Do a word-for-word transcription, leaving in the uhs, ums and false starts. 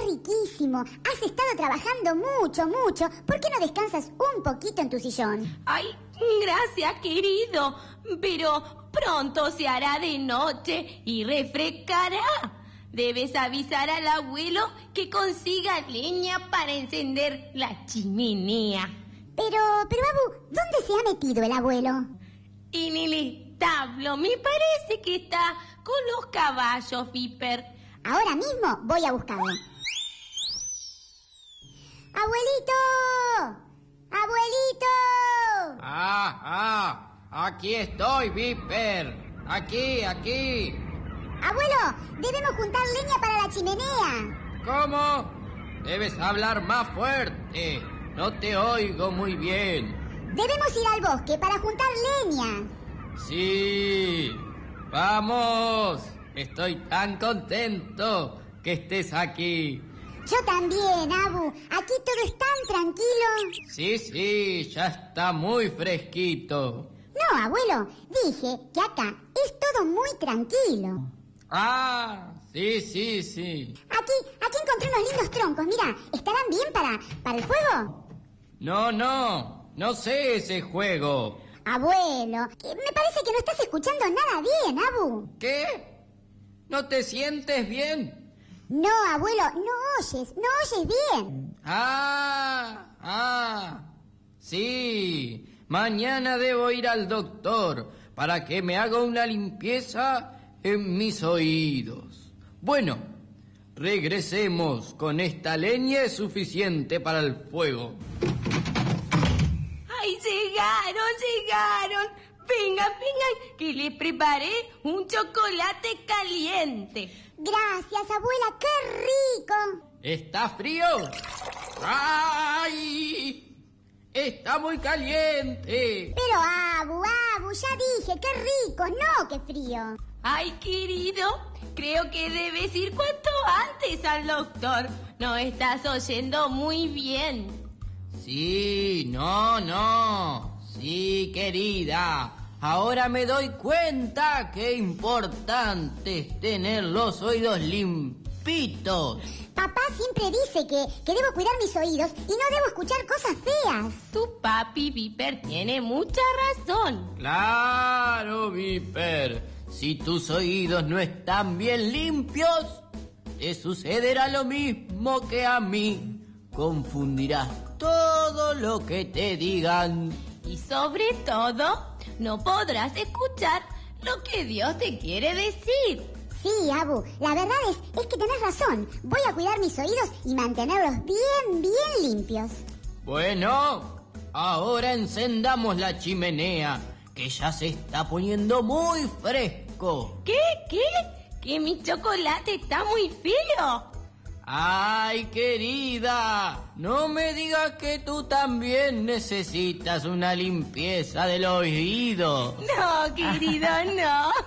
riquísimo. Has estado trabajando mucho, mucho. ¿Por qué no descansas un poquito en tu sillón? Ay, gracias, querido. Pero pronto se hará de noche y refrescará. Debes avisar al abuelo que consiga leña para encender la chimenea. Pero, pero, Abu, ¿dónde se ha metido el abuelo? En el establo. Me parece que está con los caballos, Viper. Ahora mismo voy a buscarlo. ¡Abuelito! ¡Abuelito! Ah, ah, aquí estoy, Viper. Aquí, aquí. Abuelo, debemos juntar leña para la chimenea. ¿Cómo? Debes hablar más fuerte. No te oigo muy bien. Debemos ir al bosque para juntar leña. Sí, vamos. Estoy tan contento que estés aquí. Yo también, Abu. Aquí todo es tan tranquilo. Sí, sí, ya está muy fresquito. No, abuelo, dije que acá es todo muy tranquilo. Ah, sí, sí, sí. Aquí, aquí encontré unos lindos troncos. Mira, ¿estarán bien para, para el juego? No, no, no sé ese juego. Abuelo, me parece que no estás escuchando nada bien, Abu. ¿Qué? ¿No te sientes bien? No, abuelo, no oyes, no oyes bien. Ah, ah, sí. Mañana debo ir al doctor para que me haga una limpieza en mis oídos. Bueno, regresemos. Con esta leña es suficiente para el fuego. ¡Ay, llegaron, llegaron! Vengan, vengan, que les preparé un chocolate caliente. Gracias, abuela, qué rico. ¿Está frío? ¡Ay! ¡Está muy caliente! Pero, Abu, Abu, ya dije, qué rico, no qué frío. Ay, querido, creo que debes ir cuanto antes al doctor. No estás oyendo muy bien. Sí, no, no. Sí, querida. Ahora me doy cuenta qué importante es tener los oídos limpitos. Papá siempre dice que, que debo cuidar mis oídos y no debo escuchar cosas feas. Tu papi Viper tiene mucha razón. Claro, Viper. Si tus oídos no están bien limpios, te sucederá lo mismo que a mí. Confundirás todo lo que te digan. Y sobre todo, no podrás escuchar lo que Dios te quiere decir. Sí, Abu, la verdad es, es que tenés razón. Voy a cuidar mis oídos y mantenerlos bien, bien limpios. Bueno, ahora encendamos la chimenea, que ya se está poniendo muy fresco. ¿Qué? ¿Qué? ¿Que mi chocolate está muy frío? ¡Ay, querida! No me digas que tú también necesitas una limpieza del oído. No, querido, no.